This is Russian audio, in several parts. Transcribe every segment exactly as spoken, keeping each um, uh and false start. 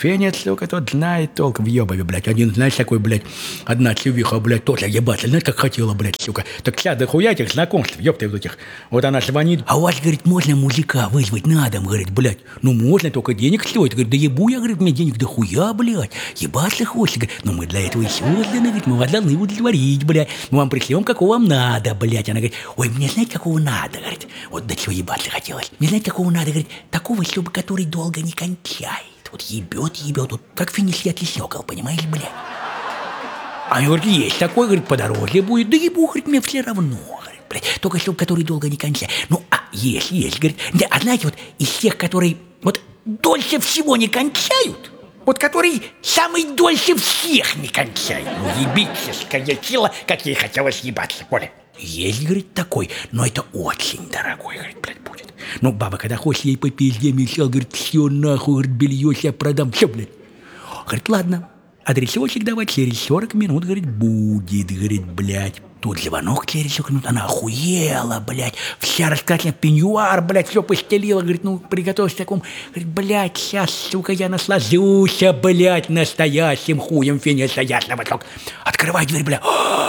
Феня, сука, тот знает толк в ебове, блядь. Один, знаешь, такой, блядь, одна чувиха, блядь, тоже ебаться. Знаешь, как хотела, блядь, сука. Так вся дохуя этих знакомств, ёпта, вот этих. Вот она звонит. А у вас, говорит, можно мужика вызвать на дом, говорит, блядь. Ну, можно, только денег стоит. Говорит, да ебу я, говорит, мне денег дохуя, блядь. Ебаться хочешь, говорит. Ну, мы для этого и созданы, говорит, мы вас должны удовлетворить, блядь. Мы вам пришлем, какого вам надо, блядь. Она говорит, ой, мне знаете, какого надо, говорит. Вот до чего ебаться хотелось. Мне знаете, какого надо, говорит, такого, чтобы который долго не кончает. Вот ебет, ебет, вот как финишетный сокол, понимаешь, блядь? А я говорю, есть такой, говорит, подорожье будет. Да ебу, говорит, мне все равно, говорит, блядь. Только чтобы который долго не кончает. Ну, а есть, есть, говорит. Да, а знаете, вот из тех, которые вот дольше всего не кончают, вот которые самый дольше всех не кончают. Ну, ебическое тело, как ей хотелось ебаться, Коля. Есть, говорит, такой, но это очень дорогой, говорит, блядь, будет. Ну, баба, когда хочешь ей по пизде мешал, говорит, все нахуй, говорит, белье я продам, все, блядь. Говорит, ладно, адресочек давай, через сорок минут, говорит, будет, говорит, блядь. Тут звонок через сорок минут, она охуела, блядь, вся раскрашена, пеньюар, блядь, все постелила, говорит, ну, приготовься к такому. Говорит, блядь, сейчас, сука, я наслажусь, блядь, настоящим хуем Феня Ясного Сокола. Открывай дверь, блядь.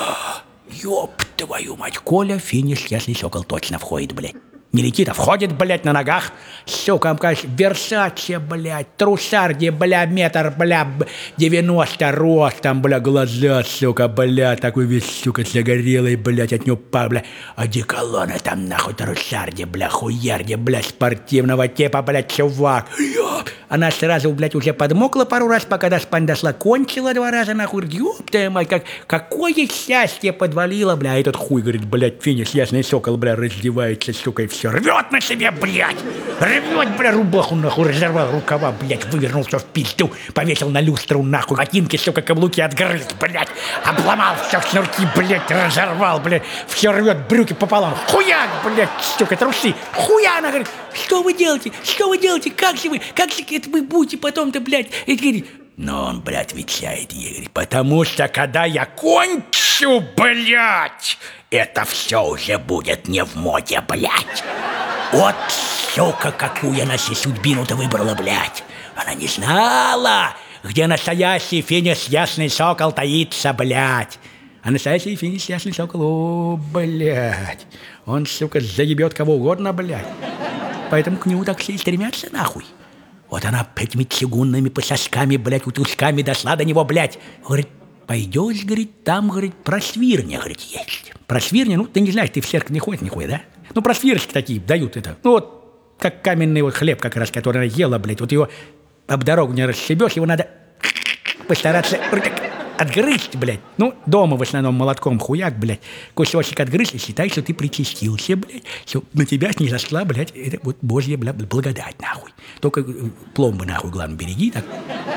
Ёб твою мать, Коля, Финиш, ясный сокол точно входит, блядь. Не летит, а входит, блядь, на ногах. Сука, конечно, Версаче, блядь, трусарди, бля, метр, бля, девяносто ростом, бля, глаза, сука, бля, такой весь, сука, загорелый, блядь, от него, па, бля, одеколона там, нахуй, трусарди, бля, хуярди, бля, спортивного типа, блядь, чувак. Ёб. Она сразу, блядь, уже подмокла пару раз, пока до спань дошла, кончила два раза, нахуй, ёб твою мать, как, какое счастье подвалило, бля, этот хуй, говорит, блядь, Финиш, ясный сокол, бля, раздевается, сука, и все, рвет на себе, блядь, рвет, бля, рубаху, нахуй, разорвал рукава, блядь, вывернул все в пизду, повесил на люстру, нахуй, ботинки, сука, каблуки отгрыз, блядь, обломал все шнурки, блядь, разорвал, блядь, все рвет, брюки пополам, хуяк, блядь, сука, трусы, хуя, она говорит, что вы делаете, что вы делаете, как же вы, как же это вы будете потом-то, блядь, и говорит, но он, блядь, отвечает ей, говорит, потому что, когда я кончу, блядь, это все уже будет не в моде, блядь. Вот, сука, какую она себе судьбину-то выбрала, блядь. Она не знала, где настоящий Финиш Ясный Сокол таится, блядь. А настоящий Финиш Ясный Сокол, о, блядь, он, сука, заебет кого угодно, блядь. Поэтому к нему так все и стремятся, нахуй. Вот она этими чугунными пососками, блядь, утушками дошла до него, блядь. Говорит, пойдешь, говорит, там, говорит, просвирня, говорит, есть. Просвирня, ну, ты не знаешь, ты в церковь не ходишь нихуя, да? Ну, просвирочки такие дают это. Ну, вот, как каменный вот хлеб как раз, который она ела, блядь. Вот его об дорогу не расшибешь, его надо постараться отгрызть, блядь. Ну, дома в основном молотком хуяк, блядь. Кусочек отгрызть и считай, что ты причастился, блядь. Что на тебя снизошла, блядь, это вот божья, блядь, благодать, нахуй. Только пломбы, нахуй, главное, береги, так.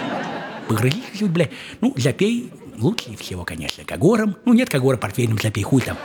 Погрызи чуть-чуть, блядь. Ну, запей лучше всего, конечно, когором. Ну, нет когора, портфельным запей, хуй там.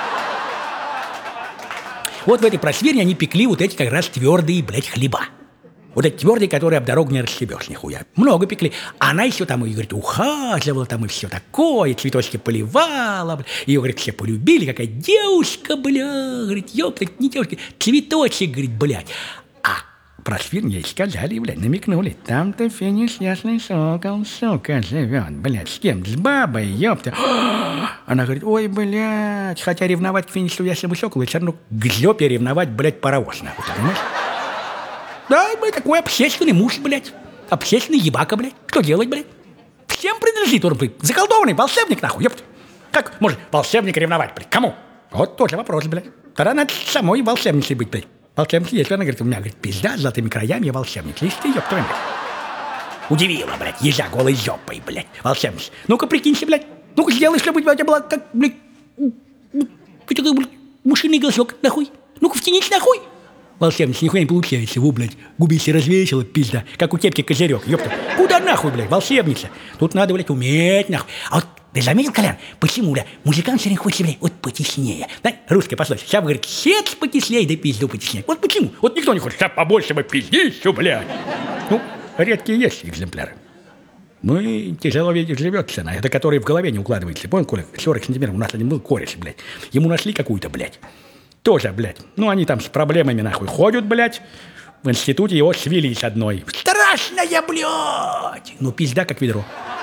Вот в этой просверне они пекли вот эти как раз твердые, блядь, хлеба. Вот эти твердые, которые об дорогу не расшибешь, нихуя. Много пекли. А она еще там, и, говорит, ухаживала там и все такое, цветочки поливала. Бля. Ее, говорит, все полюбили. Какая девушка, бля. Говорит, ёпта, не девушка, цветочек, говорит, блядь. А про свинь ей сказали, блядь, намекнули. Там-то Финиш Ясный Сокол, сука, живет, блядь. С кем? С бабой, ёпта. Она говорит, ой, блядь. Хотя ревновать к Финишу Ясному Соколу, все равно к жопе ревновать, блядь, паровоз, нахуй, ты понимаешь? Да, блядь, такой общественный муж, блядь. Общественный ебака, блядь. Что делать, блядь? Всем принадлежит он, блядь. Заколдованный волшебник, нахуй, ёпта. Как может волшебник ревновать, блядь? Кому? Вот тоже вопрос, блядь. Тогда надо самой волшебницей быть, блядь. Волшебница есть. Она говорит, у меня, говорит, пизда с золотыми краями, я волшебник. Лишь ты, ёпта, блядь. Удивила, блядь, езжа голой жопой, блядь. Волшебница. Ну-ка, прикинься, блядь. Ну-ка, сделай, чтобы у тебя была как, блядь, какой-то, блядь, мышиный голосок, нахуй. Ну-ка, втянись, нахуй. Волшебница, нихуя не получается, его, блядь, губище развесила, пизда, как у кепки козырек, ёпта. Куда нахуй, блядь, волшебница? Тут надо, блядь, уметь, нахуй. А вот ты заметил, Колян, почему, блядь, мужикам все время хочется, блядь, вот потеснее? Да? Русская пословица, сейчас, говорит, секс потеснее, да пизду потеснее. Вот почему? Вот никто не хочет, сейчас побольше бы пиздищу, блядь. Ну, редкие есть экземпляры. Ну и тяжело ведь живется она, это который в голове не укладывается. Понял, Коля, сорок сантиметров, у нас один был кореш, блядь. Ему нашли какую-то, блядь. Тоже, блядь. Ну, они там с проблемами, нахуй, ходят, блядь. В институте его свели с одной. Стара страшная, блядь. Ну, пизда, как ведро.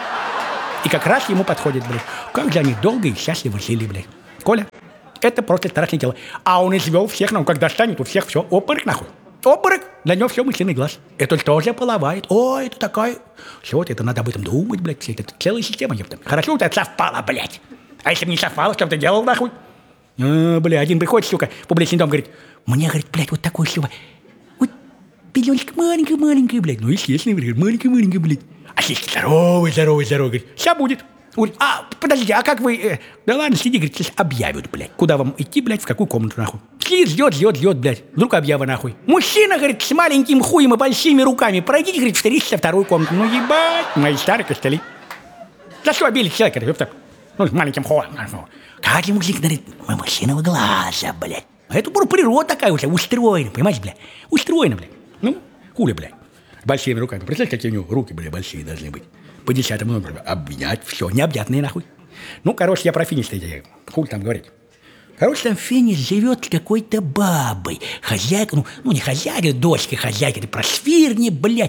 И как раз ему подходит, блядь. Как же они долго и счастливо жили, блядь. Коля, это просто страшное дело. А он извел всех, ну, когда станет, у всех все, обморок нахуй. Обморок, для него все мысленный глаз. Это тоже половает. О, это такая... Все, вот это надо об этом думать, блядь. Все, это целая система, ёпта. Хорошо у тебя совпало, блядь. А если бы не совпало, что бы ты делал, нахуй? А, бля, один приходит, сука, в публичный дом, говорит, мне, говорит, блядь, вот такой, сука, вот пеленочка маленькая-маленькая, блядь. Ну, естественно, говорит, маленькая-маленькая, блядь. А сиськи здоровый, здоровый, здоровый, говорит, сейчас будет. Говорит, а, подожди, а как вы... Э, да ладно, сиди, говорит, сейчас объявят, блядь. Куда вам идти, блядь, в какую комнату, нахуй? Сидит, ждет, ждет, ждет, блядь. Вдруг объява, нахуй. Мужчина, говорит, с маленьким хуем и большими руками. Пройдите, говорит, в тридцать вторую комнату. Ну, ебать, мои старые костыли. За что обили человека, ёпта? Ну, с маленьким хуем. Как ему мужик, говорит, мы мужчиного глаза, блядь. А это природа такая уже, устроена, понимаешь, блядь? Устроена, блядь. Ну, хули, блядь. С большими руками. Представляешь, какие у него руки, блядь, большие должны быть. По десятому номеру. Обнять, все, необъятные, нахуй. Ну, короче, я про Финиш-то, хуй там говорить. Короче, там Финиш живет с какой-то бабой. Хозяйка, ну, ну не хозяйка, дочка хозяйки, это просвирни, блядь.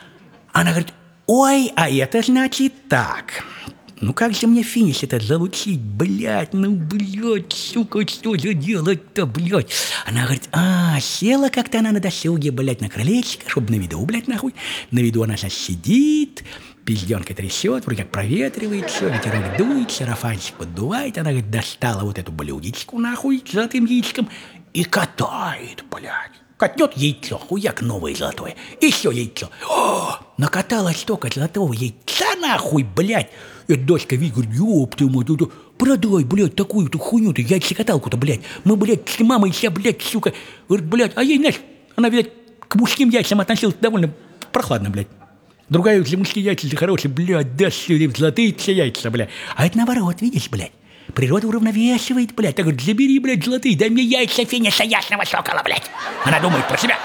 Она говорит, ой, а это значит так. Ну, как же мне Финиш это залучить, блядь, ну, блядь, сука, что же делать-то, блядь? Она говорит, а, села как-то она на досуге, блядь, на крылечко, чтобы на виду, блядь, нахуй. На виду она сейчас сидит, пизденкой трясет, вроде как проветривает все, ветерок дует, сарафанчик поддувает. Она, говорит, достала вот эту блюдечку, нахуй, с золотым яичком и катает, блядь. Катнет яйцо, хуяк новое золотое. И все яйцо. О, накаталось столько золотого яйца, нахуй, блядь. Эта дочка видит, говорит, ёб ты мать, это, продай, блядь, такую-то хуйню-то, яйцекаталку-то, блядь. Мы, блядь, с мамой вся, блядь, сука. Говорит, блядь, а ей, знаешь, она, блядь, к мужским яйцам относилась довольно прохладно, блядь. Другая для мужские яйца, для хорошие, блядь, да, золотые все яйца, блядь. А это наоборот, видишь, блядь. Природа уравновешивает, блядь. Так говорит, забери, блядь, золотые, дай мне яйца Финиша ясного сокола, блядь. Она думает про себя.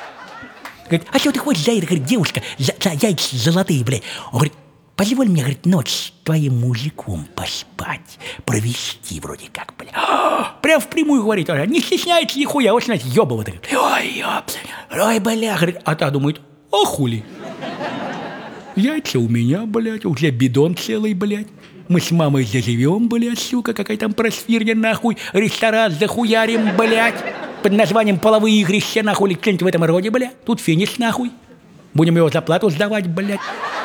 Говорит, а что ты хочешь за это, говорит, девушка, за, за яйца золотые, блядь? Он говорит, позволь мне, говорит, ночь с твоим мужиком поспать, провести вроде как, блядь. Прям впрямую говорит, она не стесняется нихуя, вот, знаете, ёбова-то. Ой, ёб, ой, бля, говорит, а та думает, а хули? Яйца у меня, блядь, уже бидон целый, блядь. Мы с мамой заживем, блядь, сука, какая там просфирня, нахуй. Ресторан захуярим, блядь. Под названием половые игрища, нахуй, или что-нибудь в этом роде, блядь. Тут Финиш, нахуй. Будем его зарплату сдавать, блядь.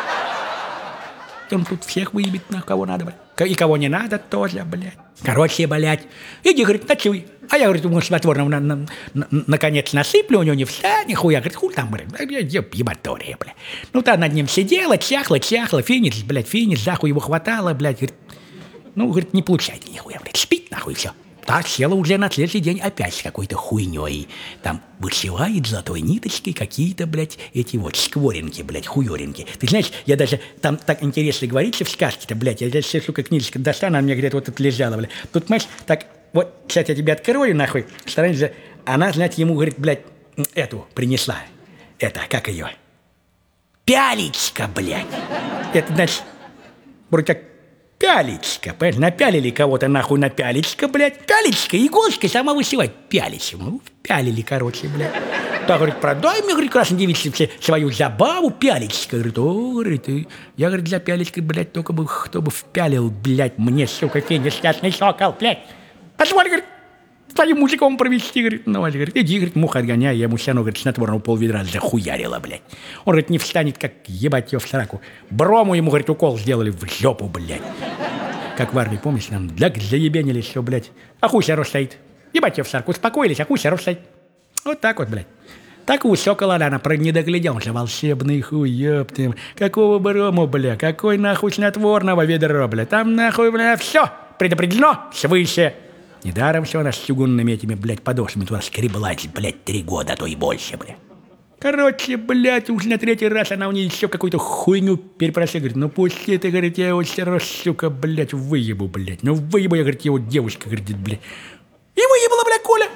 Он тут всех выебет, на кого надо, блядь. И кого не надо тоже, блядь. Короче, блядь. Иди, говорит, ночуй. А я, говорит, ему снотворного на, на, на, наконец насыплю, у него не вся, нихуя. Говорит, хуй там, блядь, ебатория, блядь. Ну, та над ним сидела, чахла, чахла, Финиш, блядь, Финиш, захуй его хватало, блядь. Говорит, ну, говорит, не получается нихуя, блядь, спит, нахуй, все. Та села уже на следующий день опять с какой-то хуйней. Там вышивает золотой ниточкой какие-то, блядь, эти вот скворинки, блядь, хуёринки. Ты знаешь, я даже, там так интересно говорится в сказке-то, блядь, я сейчас, сука, книжечка достану, она мне где-то вот тут лежала, блядь. Тут, понимаешь, так, вот, сейчас я тебе открою, нахуй, стараюсь, она, знаете, ему, говорит, блядь, эту принесла. Это, как ее? Пялечка, блядь. Это, значит, вроде как пялечка, понимаешь, напялили кого-то нахуй на пялечка, блядь. Пялечка, иголочка сама вышивать. Пялечка, ну, пялили, короче, блядь. Так, говорит, продай мне, говорит, красной девице свою забаву, пялечка. Говорит, о, говорит, я, говорит, для пялечки, блядь, только бы, кто бы впялил, блядь, мне, сука, Финиш, ясный сокол, блядь. Позволь, говорит, твоим мужиком провести, говорит, ну, говорит, иди, говорит, мух отгоняй, я ему все равно, говорит, снотворного полведра захуярила, блядь. Он, говорит, не встанет, как ебать ее в сраку. Брому ему, говорит, укол сделали в жопу, блядь. Как в армии, помнишь, нам для заебенили все, блядь. А хуй все стоит. Ебать ее в сраку, успокоились, а хуй все стоит. Вот так вот, блядь. Так у сокола, она про не доглядел, волшебный хуй, ёптым. Какого брому, бля, какой нахуй снотворного ведра, бля. Там нахуй, бля, все предопределено свыше. Недаром все она с чугунными этими, блядь, подошвами туда скреблась, блядь, три года, а то и больше, блядь. Короче, блядь, уж на третий раз она у нее еще какую-то хуйню перепросила. Говорит, ну пусти ты, говорит, я его все равно, сука, блядь, выебу, блядь. Ну выебу я, говорит, его девушка, говорит, блядь. И выебала, блядь, Коля.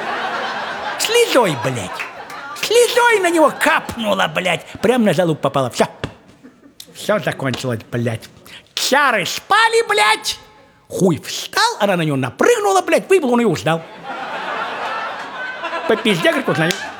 Слезой, блядь. Слезой на него капнула, блядь. Прям на залуп попала. Все. Все закончилось, блядь. Чары спали, блядь. Хуй встал, она на него напрыгнула, блядь, выебал, он ее узнал. По пизде, говорит, вот на него.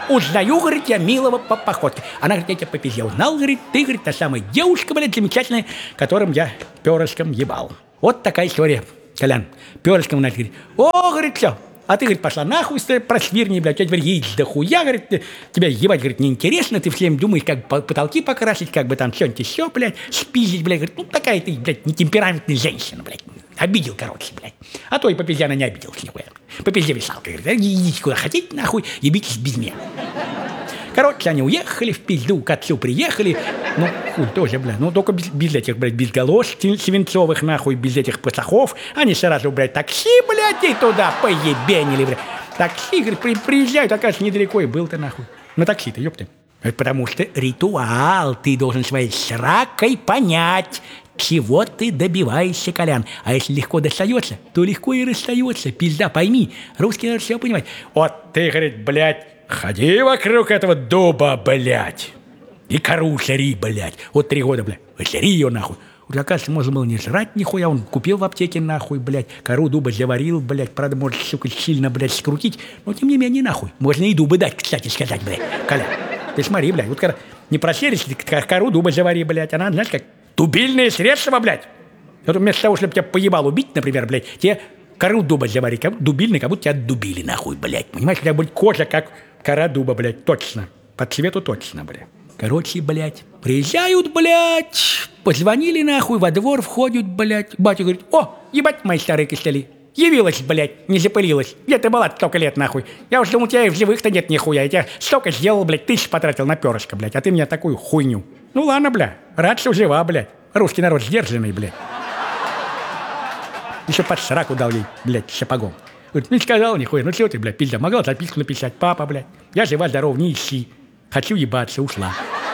узнаю, говорит, я милого по походке. Она говорит, я тебя по пизде узнал, говорит, ты, говорит, та самая девушка, блядь, замечательная, которым я перышком ебал. Вот такая история, Колян. Перышком, значит, говорит, о, говорит, все. А ты, говорит, пошла нахуй, просвирни, блядь, у тебя теперь яиц да хуя, говорит, тебя ебать, говорит, неинтересно, ты всем думаешь, как потолки покрасить, как бы там что-нибудь еще, блядь, спиздить, блядь, говорит, ну такая ты, блядь, нетемпераментная женщина, блядь, обидел, короче, блядь. А то и по пизде она не обиделась нихуя. По пизде висалка, говорит, идите куда хотите, нахуй, ебитесь без меня. Короче, они уехали в пизду, к отцу приехали. Ну, хуй тоже, блядь, ну только без, без этих, блядь, без галош свинцовых, нахуй, без этих пацахов. Они сразу, блядь, такси, блядь, и туда поебенили, блядь. Такси, говорит, при, приезжают, оказывается, недалеко и был-то, нахуй. На такси-то, ёпты. Потому что ритуал, ты должен своей сракой понять, чего ты добиваешься, Колян. А если легко достается, то легко и расстается. Пизда, пойми, русский народ все понимает. Вот ты, говорит, блядь, ходи вокруг этого дуба, блядь, и кору жри, блядь. Вот три года, блядь, жри ее, нахуй. Вот, оказывается, можно было не жрать нихуя, он купил в аптеке, нахуй, блядь, кору дуба заварил, блядь, правда, может, сука, сильно, блядь, скрутить, но, тем не менее, нахуй. Можно и дубы дать, кстати сказать, блядь, Коля. Ты смотри, блядь, вот когда не просерись, кору дуба завари, блядь, она, знаешь, как дубильные средства, блядь. Вот вместо того, чтобы тебя поебал убить, например, блядь, тебе кору дуба завари, как дубильный, как будто тебя дубили, нахуй, блядь. Понимаешь, у тебя будет кожа, как кора дуба, блядь, точно. По цвету точно, блядь. Короче, блядь, приезжают, блядь, позвонили, нахуй, во двор входят, блядь. Батя говорит, о, ебать, мои старые костыли. Явилась, блядь, не запылилась. Где ты была столько лет, нахуй? Я уж думал, тебя и в живых-то нет нихуя. Я тебя столько сделал, блядь, тысяч потратил на перышко, блядь, а ты мне такую хуйню. Ну ладно, бля, рад, что жива, блядь. Русский народ сдержанный, блядь. Еще под сраку дал ей, блядь, сапогом. Говорит, не сказал нихуя, ну чего ты, блядь, пизда, могла записку написать, папа, блядь. Я жива-здорова, не ищи. Хочу ебаться, ушла.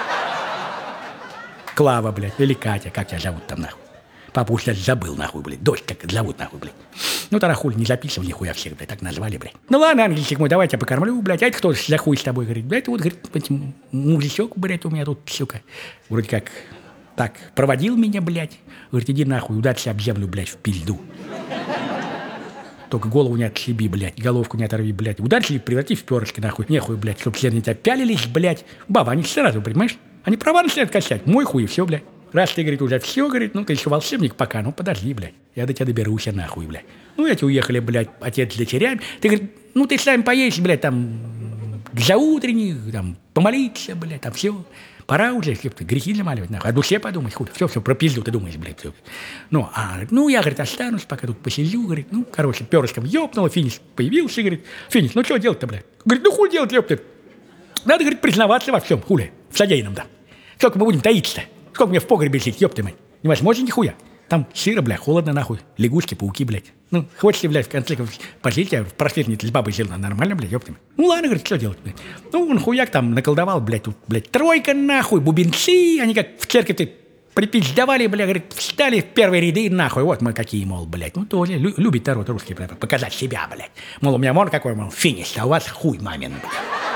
Клава, блядь, или Катя, как тебя зовут там, нахуй? Папа уж забыл, нахуй, блядь, дочь как зовут, нахуй, блядь. Ну, тогда хуй не записывал нихуя всех, блядь, так назвали, блядь. Ну ладно, ангельчик мой, давай я тебя покормлю, блядь, а это кто за хуй с тобой, говорит, блядь, вот, говорит, мужичок, блядь, у меня тут, сука, вроде как, так, проводил меня, блядь, говорит, иди нахуй, ударься об землю, блядь, в пизду. Только голову не отшиби, блядь, головку не оторви, блядь. Ударься и преврати в перышки, нахуй, нехуй, блядь, чтоб все на тебя пялились, блядь. Баба, они сразу, понимаешь? Они права начинают качать, мой хуй, и все, блядь. Раз ты, говорит, уже все, говорит, ну ты еще волшебник пока, ну подожди, блядь. Я до тебя доберусь, нахуй, блядь. Ну эти уехали, блядь, отец с дочерями. Ты, говорит, ну ты сами поедешь, блядь, там, за утренних, там, помолиться, блядь, там все. Пора уже, ты грехи замаливать, нахуй. О душе подумать, хуй, все, все, про пизду ты думаешь, блядь, все. Ну, а, ну, я, говорит, останусь, пока тут посижу, говорит, ну, короче, перышком ёбнуло, финиш появился, говорит, финиш, ну, что делать-то, блядь? Говорит, ну, хуй делать, ёпты. Надо, говорит, признаваться во всем, хули, в содеянном, да. Сколько мы будем таиться-то? Сколько мне в погребе жить, ёпты мать? Невозможно нихуя. Там сыро, блядь, холодно, нахуй. Лягушки, пауки, блядь. Ну, хочешь, блядь, в конце концов, пожить, а в просветнице с бабой жил, нормально, блядь, ёпты мать. Ну, ладно, говорит, что делать, блядь? Ну, он хуяк там наколдовал, блядь, тут, блядь, тройка, нахуй, бубенцы, они как в церкви-то припиздавали, блядь, говорит, встали в первые ряды, нахуй, вот мы какие, мол, блядь. Ну, тоже лю- любит народ русский, блядь, показать себя, блядь. Мол, у меня мон какой, мол, финиш, а у вас хуй мамин, блядь.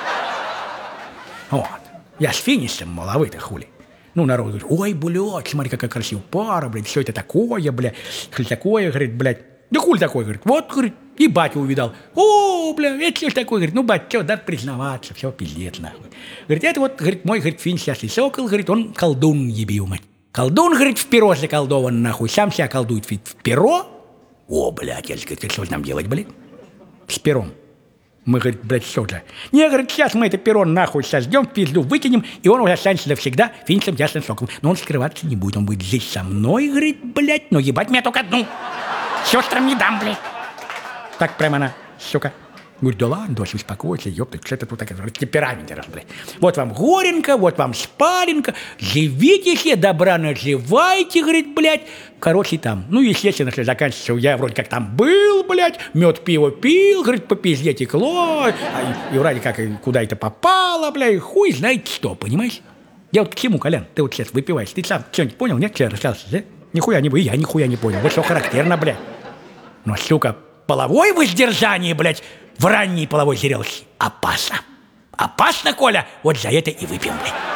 Вот. Я с финишем, мол, а вы-то хули. Ну, народ говорит, ой, блядь, смотри, какая красивая пара, блядь, все это такое, блядь, что такое, говорит, блядь. Да хуй такой, говорит, вот, говорит, и батя увидал. О, блядь, это что ж такое, говорит, ну, батя, что, надо признаваться, все, пиздец, нахуй. Говорит, это вот, говорит, мой, говорит, финиш, ясный сокол, говорит, он колдун ебил, мать. Колдун, говорит, в перо заколдован, нахуй, сам себя колдует в перо. О, блядь, я говорит, что нам делать, блядь, с пером? Мы, говорит, блядь, что же? Не, говорит, сейчас мы это перо нахуй сождем, в пизду выкинем, и он уже останется навсегда финишем ясным соком. Но он скрываться не будет, он будет здесь со мной, говорит, блядь, но ебать меня только одну. Сестрам не дам, блядь. Так прямо она, сука. Говорит, да ладно, дочь, успокойся, ёпта, что это тут такое, темперамент, блядь. Вот вам горенка, вот вам спаренка, живите себе, добра наживайте, говорит, блядь. Короче, там, ну, естественно, что заканчивается, я вроде как там был, блядь, мед, пиво пил, говорит, по пизде текло, а, и, и вроде как куда это попало, блядь, хуй знает что, понимаешь? Я вот к чему, Колян, ты вот сейчас выпиваешь, ты сам что-нибудь понял, нет, что я рассказался, да? Нихуя не, я нихуя не понял, вот что характерно, блядь. Ну, сука, половое воздержание, блядь, в ранней половой зрелости опасно. Опасно, Коля, вот за это и выпьем, блядь.